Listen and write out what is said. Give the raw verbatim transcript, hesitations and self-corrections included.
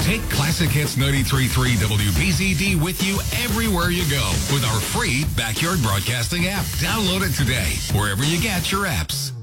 Take Classic Hits ninety-three point three W B Z D with you everywhere you go with our free Backyard Broadcasting app. Download it today, wherever you get your apps.